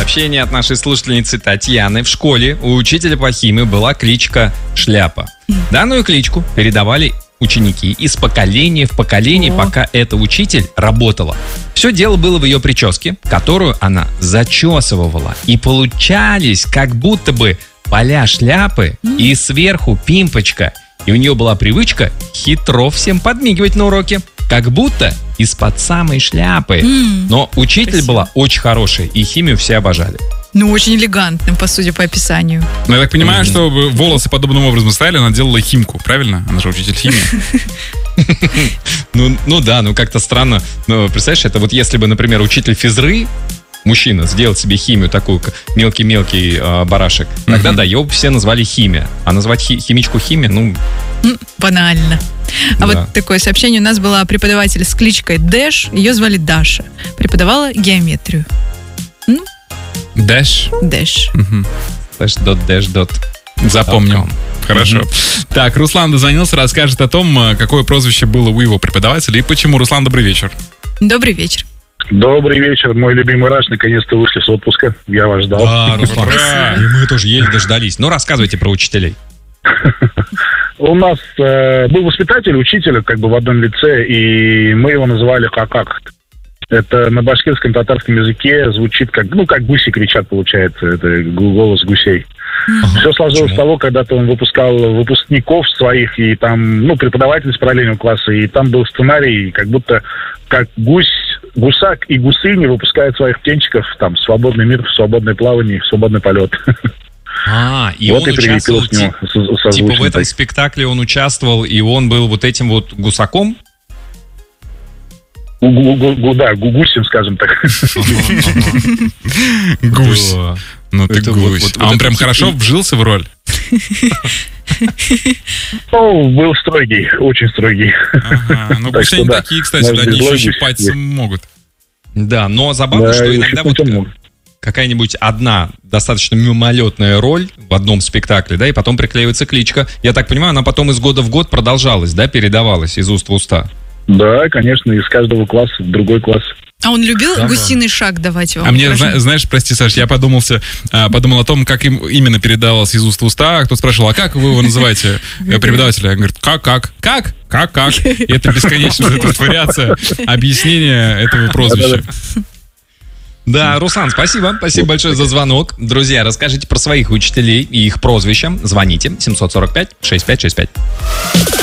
Сообщение от нашей слушательницы Татьяны. В школе у учителя по химии была кличка Шляпа. Данную кличку передавали ученики из поколения в поколение, пока эта учитель работала. Все дело было в ее прическе, которую она зачесывала. И получались как будто бы поля шляпы и сверху пимпочка. И у нее была привычка хитро всем подмигивать на уроке. Как будто из-под самой шляпы. Но учитель Красиво. была очень хорошая, и химию все обожали. Ну, очень элегантным, по судя по описанию. Ну, я так понимаю, что волосы подобным образом ставили, она делала химку, правильно? Она же учитель химии. Ну да, как-то странно. Но представляешь, это вот если бы, например, учитель физры, мужчина, сделал себе химию, такую мелкий-мелкий барашек, тогда да, его бы все назвали химия. А назвать химичку химия, Банально. А Да. вот такое сообщение. У нас была преподаватель с кличкой Дэш. Ее звали Даша. Преподавала геометрию. Дэш. Дэш. дэш. Запомнил. Хорошо. Так, Руслан дозвонился, расскажет о том, какое прозвище было у его преподавателя и почему. Руслан, добрый вечер. Добрый вечер. Добрый вечер, мой любимый Раш, наконец-то вышли с отпуска. Я вас ждал. Да, Руслан. Спасибо. И мы тоже еле дождались. Ну, рассказывайте про учителей. У нас был воспитатель, учитель как бы в одном лице, и мы его называли какак. Это на башкирском татарском языке звучит как гуси кричат, получается. Это голос гусей. Все сложилось с того, когда-то он выпускал выпускников своих, и там, преподаватель с параллельного класса, и там был сценарий, как будто как гусак и гусыня выпускают своих птенчиков, там, в свободный мир, в свободное плавание, в свободный полет. И Вот он и прилепилось участвовал, к нему типа в созвучно. этом спектакле он участвовал, и он был вот этим вот гусаком? Гусем, скажем так. Гусь. Да. Ну ты Это гусь. вот А он это прям хит- хорошо вжился в роль? Был строгий, очень строгий. Ага. Ну, Так гуси что не да, такие, кстати, может они быть, еще злой щипать гусь есть. могут. Да, но забавно, Да, что и иногда ущипнуть вот он может. какая-нибудь одна достаточно мимолетная роль в одном спектакле, да, и потом приклеивается кличка. Я так понимаю, она потом из года в год продолжалась, да, передавалась из уст в уста. Да, конечно, из каждого класса в другой класс. А он любил Да. гусиный шаг давать вам? А мне, упражнения? знаешь, прости, Саш, я подумал о том, как им именно передавалось из уст в уста. Кто спрашивал, а как вы его называете, преподавателя? Он говорит, как? И это бесконечная вот эта вариация объяснения этого прозвища. Да, Руслан, спасибо большое за звонок. Друзья, расскажите про своих учителей и их прозвища. Звоните 745-6565.